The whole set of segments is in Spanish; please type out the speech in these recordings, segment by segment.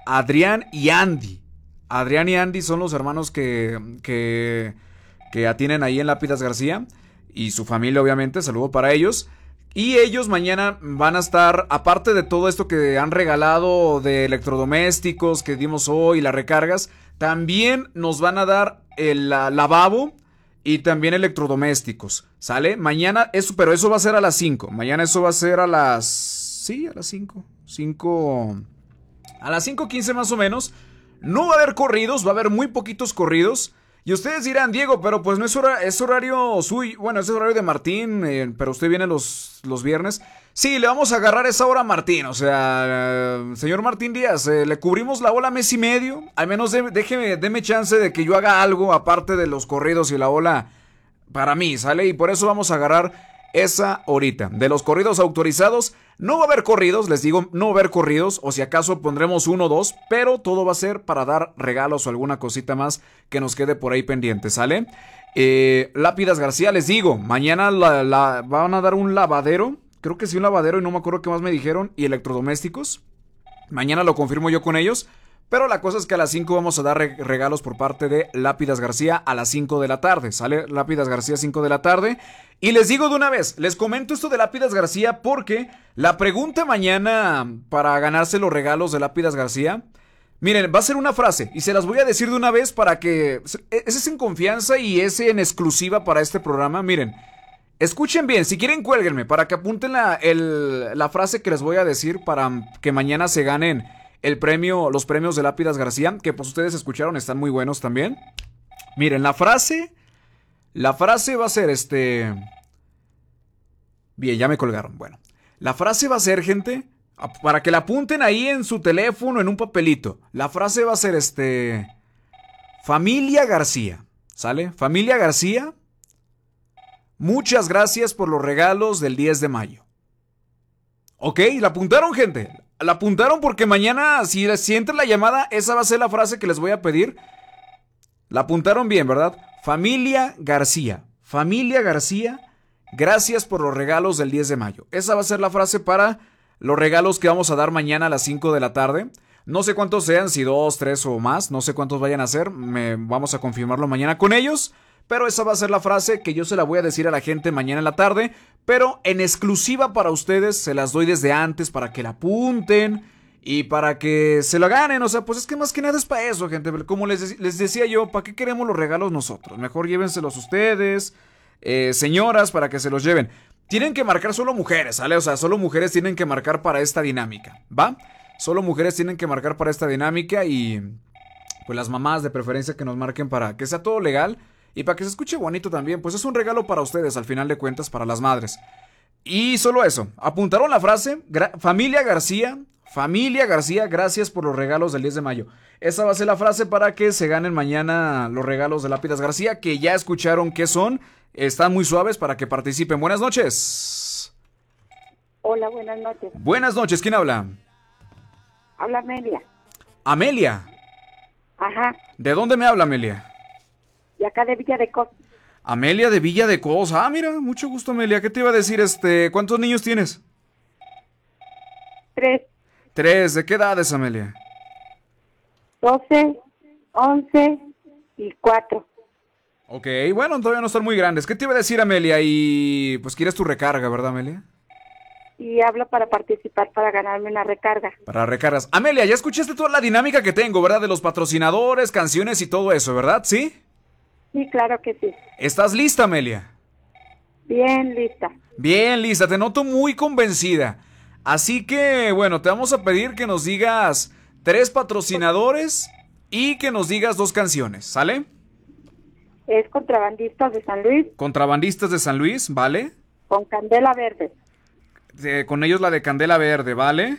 Adrián y Andy. Adrián y Andy son los hermanos que atienden ahí en Lápidas García. Y su familia, obviamente, saludo para ellos. Y ellos mañana van a estar, aparte de todo esto que han regalado de electrodomésticos que dimos hoy, las recargas, también nos van a dar el lavabo y también electrodomésticos, ¿sale? Mañana, eso, pero eso va a ser a las 5. Mañana eso va a ser a las... Sí, a las 5. 5... A las 5:15 más o menos. No va a haber corridos, va a haber muy poquitos corridos. Y ustedes dirán, Diego, pero pues no es, es horario suyo, bueno, es horario de Martín, pero usted viene los viernes. Sí, le vamos a agarrar esa hora a Martín, o sea, señor Martín Díaz, le cubrimos la ola mes y medio. Al menos deme chance de que yo haga algo aparte de los corridos y la ola para mí, ¿sale? Y por eso vamos a agarrar esa horita. De los corridos autorizados, no va a haber corridos, les digo, no va a haber corridos, o si acaso pondremos uno o dos, pero todo va a ser para dar regalos o alguna cosita más que nos quede por ahí pendiente, ¿sale? Lápidas García, les digo, mañana van a dar un lavadero, creo que sí, un lavadero y no me acuerdo qué más me dijeron, y electrodomésticos. Mañana lo confirmo yo con ellos. Pero la cosa es que a las 5 vamos a dar regalos por parte de Lápidas García a las 5 de la tarde. Sale Lápidas García 5 de la tarde. Y les digo de una vez, les comento esto de Lápidas García porque la pregunta mañana para ganarse los regalos de Lápidas García, miren, va a ser una frase y se las voy a decir de una vez para que ese es en confianza y ese en exclusiva para este programa. Miren, escuchen bien, si quieren cuélguenme para que apunten la frase que les voy a decir para que mañana se ganen el premio, los premios de Lápidas García, que pues ustedes escucharon, están muy buenos también. Miren, la frase va a ser Bien, ya me colgaron. Bueno, la frase va a ser, gente, para que la apunten ahí en su teléfono, en un papelito. La frase va a ser Familia García, ¿sale? Familia García, muchas gracias por los regalos del 10 de mayo. Ok, la apuntaron, gente. La apuntaron porque mañana, si entra la llamada, esa va a ser la frase que les voy a pedir. La apuntaron bien, ¿verdad? Familia García. Familia García, gracias por los regalos del 10 de mayo. Esa va a ser la frase para los regalos que vamos a dar mañana a las 5 de la tarde. No sé cuántos sean, si 2, 3 o más. No sé cuántos vayan a ser. Vamos a confirmarlo mañana con ellos. Pero esa va a ser la frase que yo se la voy a decir a la gente mañana en la tarde. Pero en exclusiva para ustedes, se las doy desde antes para que la apunten y para que se la ganen. O sea, pues es que más que nada es para eso, gente. Como les decía yo, ¿para qué queremos los regalos nosotros? Mejor llévenselos ustedes, señoras, para que se los lleven. Tienen que marcar solo mujeres, ¿sale? O sea, solo mujeres tienen que marcar para esta dinámica, ¿va? Solo mujeres tienen que marcar para esta dinámica y pues las mamás de preferencia que nos marquen para que sea todo legal. Y para que se escuche bonito también, pues es un regalo para ustedes, al final de cuentas, para las madres. Y solo eso, apuntaron la frase, Familia García, gracias por los regalos del 10 de mayo. Esa va a ser la frase para que se ganen mañana los regalos de Lápidas García, que ya escucharon qué son, están muy suaves para que participen. Buenas noches. Hola, buenas noches. Buenas noches, ¿quién habla? Habla Amelia. Amelia. Ajá. ¿De dónde me habla Amelia? De acá de Villa de Cos. Amelia de Villa de Cos. Ah, mira, mucho gusto, Amelia. ¿Qué te iba a decir? ¿Cuántos niños tienes? 3. 3. ¿De qué edades, Amelia? 12, 11 y 4. Ok, bueno, todavía no están muy grandes. ¿Qué te iba a decir, Amelia? Y pues quieres tu recarga, ¿verdad, Amelia? Y hablo para participar, para ganarme una recarga. Para recargas. Amelia, ya escuchaste toda la dinámica que tengo, ¿verdad? De los patrocinadores, canciones y todo eso, ¿verdad? ¿Sí? Sí, claro que sí. ¿Estás lista, Amelia? Bien lista. Bien lista, te noto muy convencida. Así que, bueno, te vamos a pedir que nos digas 3 patrocinadores y que nos digas 2 canciones, ¿sale? Es Contrabandistas de San Luis. Contrabandistas de San Luis, ¿vale? Con Candela Verde. Con ellos la de Candela Verde, ¿vale?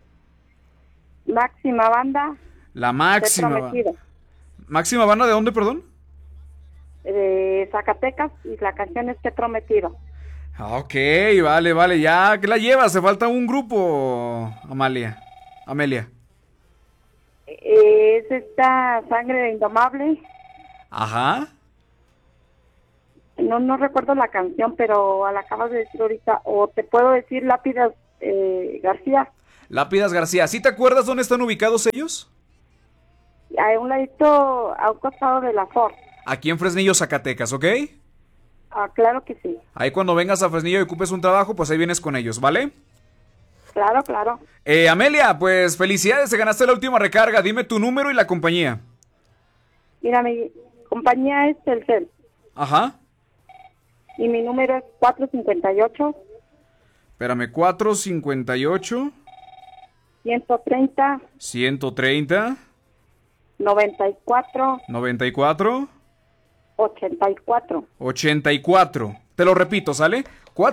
Máxima Banda. La máxima. ¿Máxima banda de dónde, perdón? De Zacatecas, y la canción es Te Prometido. Ok, vale, ya, ¿qué la llevas? Se falta un grupo, Amelia. Es esta Sangre de Indomable. Ajá. No recuerdo la canción, pero la acabas de decir ahorita. O te puedo decir Lápidas García. Lápidas García. ¿Sí te acuerdas dónde están ubicados ellos? A un ladito, a un costado de la Ford. Aquí en Fresnillo, Zacatecas, ¿ok? Claro que sí. Ahí cuando vengas a Fresnillo y ocupes un trabajo, pues ahí vienes con ellos, ¿vale? Claro, claro. Amelia, pues felicidades, te ganaste la última recarga. Dime tu número y la compañía. Mira, mi compañía es Telcel. Ajá. Y mi número es 458. Espérame, 458. 130. 130. 94. 94. 84. 84. Te lo repito, ¿sale?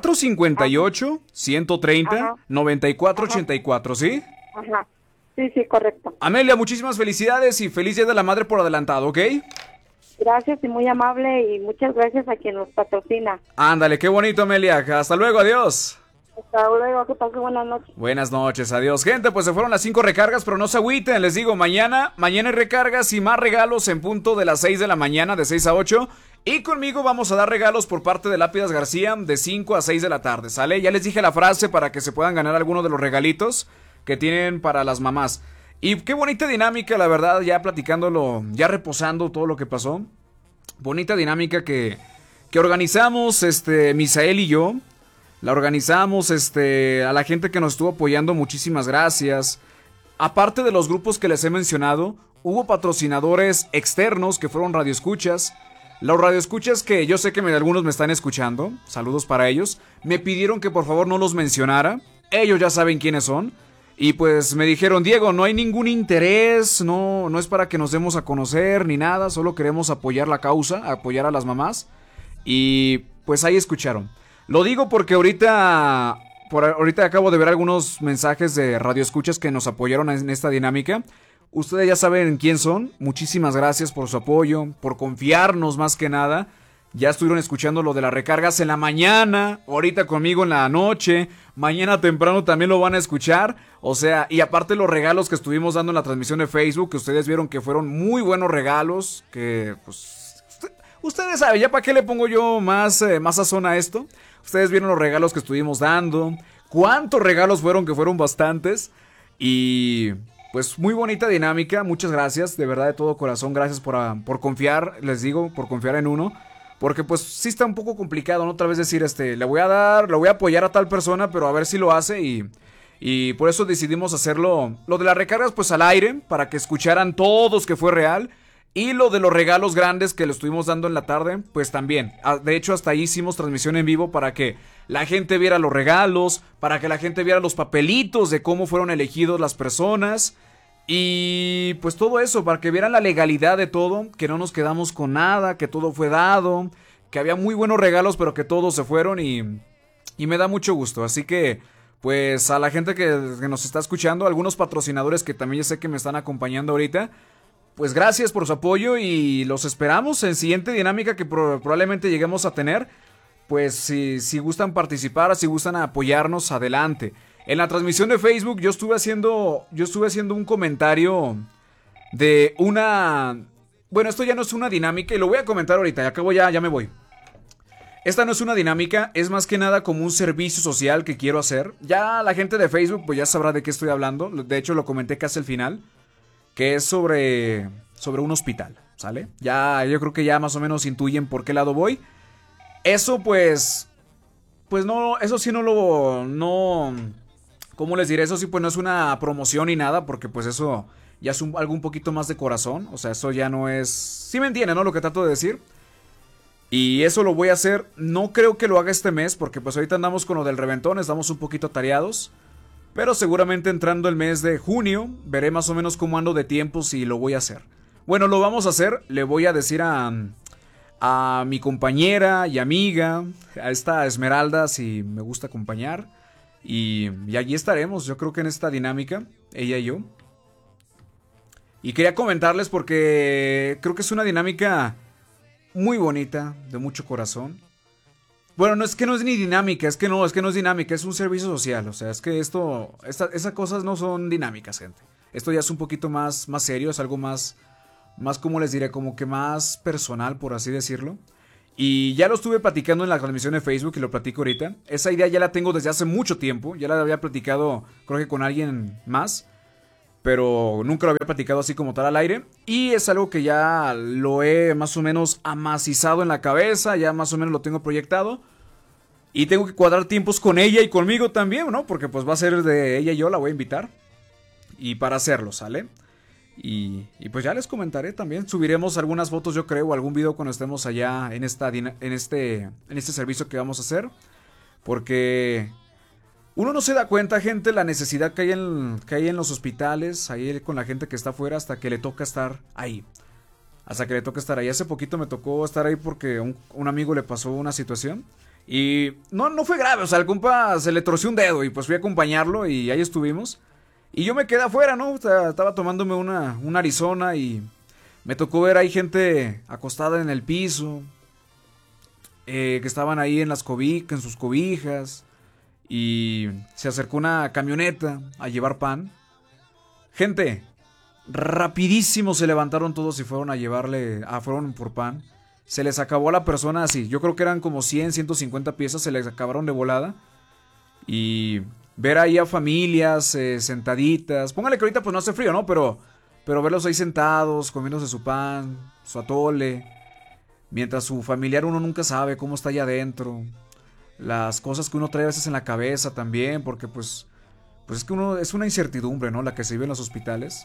458, 130, Ajá. 94, Ajá. 84, ¿sí? Ajá. Sí, sí, correcto. Amelia, muchísimas felicidades y feliz Día de la Madre por adelantado, ¿ok? Gracias y muy amable y muchas gracias a quien nos patrocina. Ándale, qué bonito, Amelia. Hasta luego, adiós. Hasta luego, que pase buenas noches. Buenas noches, adiós. Gente, pues se fueron las 5 recargas, pero no se agüiten. Les digo, mañana hay recargas y más regalos en punto de las 6 de la mañana, de 6 a 8. Y conmigo vamos a dar regalos por parte de Lápidas García de 5 a 6 de la tarde, ¿sale? Ya les dije la frase para que se puedan ganar alguno de los regalitos que tienen para las mamás. Y qué bonita dinámica, la verdad, ya platicándolo, ya reposando todo lo que pasó. Bonita dinámica que organizamos, Misael y yo. La organizamos, a la gente que nos estuvo apoyando, muchísimas gracias. Aparte de los grupos que les he mencionado, hubo patrocinadores externos que fueron radioescuchas. Los radioescuchas que yo sé que algunos me están escuchando, saludos para ellos, me pidieron que por favor no los mencionara. Ellos ya saben quiénes son. Y pues me dijeron, Diego, no hay ningún interés, no es para que nos demos a conocer ni nada, solo queremos apoyar la causa, apoyar a las mamás. Y pues ahí escucharon. Lo digo porque ahorita acabo de ver algunos mensajes de radioescuchas que nos apoyaron en esta dinámica. Ustedes ya saben quién son. Muchísimas gracias por su apoyo, por confiarnos más que nada. Ya estuvieron escuchando lo de las recargas en la mañana, ahorita conmigo en la noche, mañana temprano también lo van a escuchar. O sea, y aparte los regalos que estuvimos dando en la transmisión de Facebook, que ustedes vieron que fueron muy buenos regalos, que pues ustedes saben, ya para qué le pongo yo más sazón a esto. Ustedes vieron los regalos que estuvimos dando, cuántos regalos fueron, que fueron bastantes. Y pues muy bonita dinámica, muchas gracias, de verdad de todo corazón, gracias por confiar, les digo, por confiar en uno. Porque pues sí está un poco complicado, ¿no? Otra vez decir, le voy a apoyar a tal persona, pero a ver si lo hace y por eso decidimos hacerlo, lo de las recargas pues al aire, para que escucharan todos que fue real. Y lo de los regalos grandes que le estuvimos dando en la tarde, pues también. De hecho, hasta ahí hicimos transmisión en vivo para que la gente viera los regalos, para que la gente viera los papelitos de cómo fueron elegidos las personas. Y pues todo eso, para que vieran la legalidad de todo, que no nos quedamos con nada, que todo fue dado, que había muy buenos regalos, pero que todos se fueron y me da mucho gusto. Así que, pues a la gente que nos está escuchando, algunos patrocinadores que también ya sé que me están acompañando ahorita, pues gracias por su apoyo y los esperamos en siguiente dinámica que probablemente lleguemos a tener. Pues si gustan participar, si gustan apoyarnos, adelante. En la transmisión de Facebook yo estuve haciendo un comentario de una... Bueno, esto ya no es una dinámica y lo voy a comentar ahorita, acabo ya me voy. Esta no es una dinámica, es más que nada como un servicio social que quiero hacer. Ya la gente de Facebook pues ya sabrá de qué estoy hablando, de hecho lo comenté casi al final. Que es sobre un hospital, ¿sale? Ya, yo creo que ya más o menos intuyen por qué lado voy. Eso pues no, eso sí no, ¿cómo les diré? Eso sí pues no es una promoción ni nada, porque pues eso ya es algo un poquito más de corazón, o sea, eso ya no es, sí me entienden, ¿no? Lo que trato de decir. Y eso lo voy a hacer, no creo que lo haga este mes, porque pues ahorita andamos con lo del reventón, estamos un poquito tareados. Pero seguramente entrando el mes de junio, veré más o menos cómo ando de tiempos y lo voy a hacer. Bueno, lo vamos a hacer, le voy a decir a mi compañera y amiga, a esta Esmeralda, si me gusta acompañar. Y allí estaremos, yo creo que en esta dinámica, ella y yo. Y quería comentarles porque creo que es una dinámica muy bonita, de mucho corazón. Bueno, no es que no es ni dinámica, es que no es dinámica, es un servicio social, o sea, es que esas cosas no son dinámicas, gente. Esto ya es un poquito más serio, es algo más, como les diré, como que más personal, por así decirlo. Y ya lo estuve platicando en la transmisión de Facebook y lo platico ahorita. Esa idea ya la tengo desde hace mucho tiempo, ya la había platicado creo que con alguien más. pero nunca lo había platicado así como tal al aire. Y es algo que ya lo he más o menos amacizado en la cabeza, ya más o menos lo tengo proyectado. Y tengo que cuadrar tiempos con ella y conmigo también, ¿no? Porque pues va a ser de ella y yo, la voy a invitar. Y para hacerlo, ¿sale? Y pues ya les comentaré también. Subiremos algunas fotos, yo creo, o algún video cuando estemos allá en este servicio que vamos a hacer. Porque uno no se da cuenta, gente, la necesidad que hay en los hospitales, ahí con la gente que está afuera, hasta que le toca estar ahí. Hasta que le toca estar ahí. Hace poquito me tocó estar ahí porque un amigo le pasó una situación. Y no fue grave, o sea, el compa se le torció un dedo y pues fui a acompañarlo y ahí estuvimos. Y yo me quedé afuera, ¿no? O sea, estaba tomándome una Arizona y me tocó ver ahí gente acostada en el piso, que estaban ahí en en sus cobijas. Y se acercó una camioneta a llevar pan. Gente, rapidísimo se levantaron todos y fueron a fueron por pan. Se les acabó a la persona así. Yo creo que eran como 150 piezas. Se les acabaron de volada. Y ver ahí a familias sentaditas. Póngale que ahorita pues no hace frío, ¿no? Pero verlos ahí sentados, comiéndose su pan, su atole. Mientras su familiar uno nunca sabe cómo está allá adentro. Las cosas que uno trae a veces en la cabeza también. Porque pues es que uno es una incertidumbre, ¿no? La que se vive en los hospitales.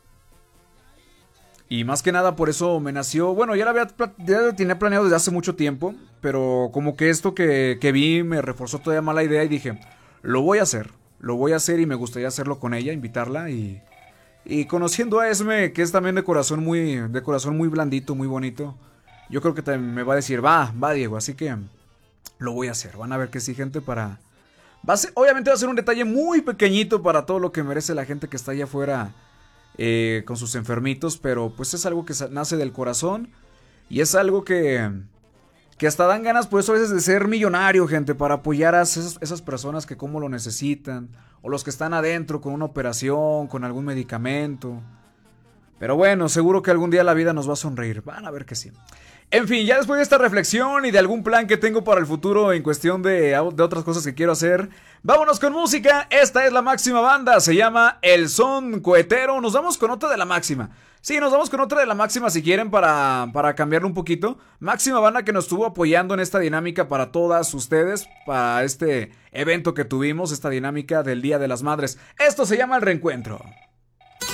Y más que nada por eso me nació, bueno, ya lo tenía planeado desde hace mucho tiempo, pero como que esto que vi me reforzó todavía más la idea y dije, lo voy a hacer y me gustaría hacerlo con ella, invitarla y conociendo a Esme, que es también de corazón muy blandito, muy bonito, yo creo que también me va a decir, va Diego, así que lo voy a hacer, van a ver que sí, gente, obviamente va a ser un detalle muy pequeñito para todo lo que merece la gente que está allá afuera. Con sus enfermitos, pero pues es algo que nace del corazón y es algo que hasta dan ganas por eso a veces de ser millonario, gente, para apoyar a esas personas que como lo necesitan o los que están adentro con una operación, con algún medicamento. Pero bueno, seguro que algún día la vida nos va a sonreír, van a ver que sí. En fin, ya después de esta reflexión y de algún plan que tengo para el futuro en cuestión de otras cosas que quiero hacer, vámonos con música. Esta es La Máxima Banda, se llama El Son Cohetero. Nos vamos con otra de La Máxima. Sí, nos vamos con otra de La Máxima si quieren para cambiarlo un poquito. Máxima Banda que nos estuvo apoyando en esta dinámica para todas ustedes, para este evento que tuvimos, esta dinámica del Día de las Madres. Esto se llama El Reencuentro.